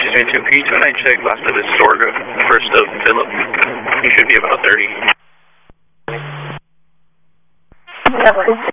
632, can you try and check last of Astorga, first of Phillip? He should be about 30. Yeah,